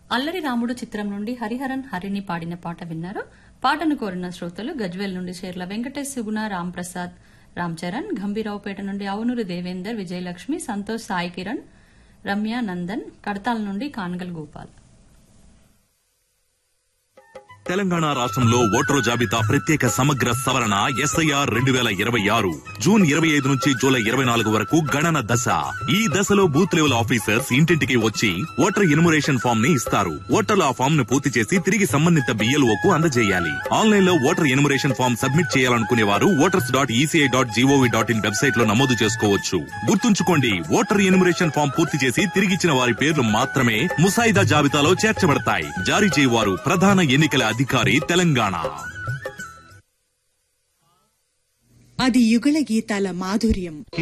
అల్లరి రాముడు చిత్రం నుండి హరిహరన్ హరిని పాడిన పాట విన్నారు. పాటను కోరిన శ్రోతలు గజ్వేల్ నుండి షేర్ల వెంకటేష్, సుగుణ, రాంప్రసాద్, రామ్ చరణ్, గంభీరావుపేట నుండి అవునూరు దేవేందర్, విజయలక్ష్మి, సంతోష్, సాయి కిరణ్, రమ్య, నందన్, కడతాల్ నుండి కాన్గల్ గోపాల్. తెలంగాణ రాష్ట్రంలో ఓటరు జాబితా ప్రత్యేక సమగ్ర సవరణ SIR 2026 జూన్ 25 నుంచి జూలై 24 వరకు గణన దశ. ఈ దశలో బూత్ లెవెల్ ఆఫీసర్స్ ఇంటింటికి వచ్చి ఓటర్ ఎన్యుమరేషన్ ఫామ్ ని ఇస్తారు. ఓటర్లు ఆ ఫామ్ ను పూర్తి చేసి తిరిగి సంబంధిత BLOకు అందజేయాలి. ఆన్లైన్ లో ఓటర్ ఎన్యుమరేషన్ ఫామ్ సబ్మిట్ చేయాలనుకునే వారు voters.eci.gov.in వెబ్సైట్ లో నమోదు చేసుకోవచ్చు. గుర్తుంచుకోండి, ఓటర్ ఎన్యుమరేషన్ ఫామ్ పూర్తి చేసి తిరిగిచ్చిన వారి పేర్లు మాత్రమే ముసాయిదా జాబితాలో చేర్చబడతాయి. జారీ చేయవారు ప్రధాన ఎన్నికల అధికారి, తెలంగాణ. అది యుగళ గీతాల మాధుర్యం.